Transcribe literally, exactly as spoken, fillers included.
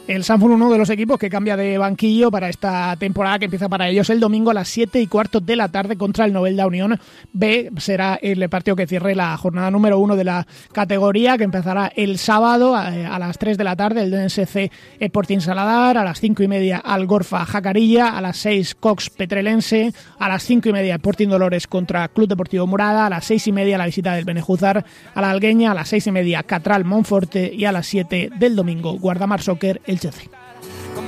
El Sanford, uno de los equipos que cambia de banquillo para esta temporada que empieza para ellos el domingo a las siete y cuarto de la tarde contra el Novelda Unión B. Será el partido que cierre la jornada número uno de la categoría, que empezará el sábado a, a las tres de la tarde, el D N S C Sporting Saladar, a las cinco y media Algorfa Jacarilla, a las seis Cox Petrelense, a las cinco y media Sporting Dolores contra Club Deportivo Murada, a las seis y media la visita del Benejúzar a la Algueña, a las seis y media Catral Monforte y a las siete del domingo Guardamar Soccer el Chelsea.